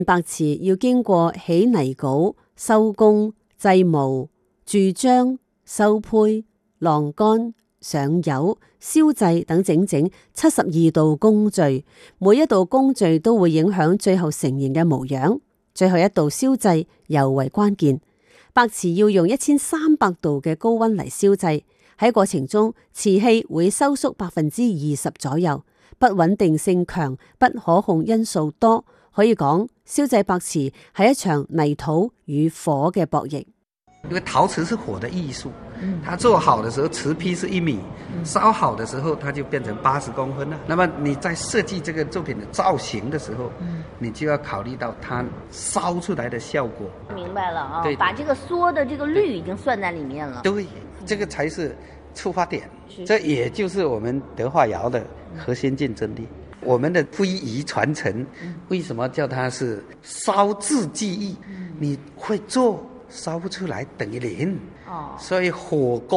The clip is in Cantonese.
白瓷要經過起泥稿、收工、製模、鑄漿、收胚、晾乾、上釉、燒製等整整72道工序，每一道工序都會影響最後成形嘅模樣。最後一道燒製尤為關鍵，白瓷要用1300度嘅高溫嚟燒製，喺過程中瓷器會收縮20%左右，不穩定性強，不可控因素多。可以講，燒製白瓷係一場泥土與火嘅博弈。 因為陶瓷是火的藝術，它做好的時候瓷坯是1米，燒好的時候它就變成80公分了。那麼你在設計這個作品的造型的時候，你就要考慮到它燒出來的效果。 明白了啊， 對， 把這個縮的這個率已經算在裡面了。 對，這個才是出發點，這也就是我們德化窯的核心競爭力。我們的徽儀傳承，為什麼叫它是燒製技藝？你會做，燒不出來等於零。所以火工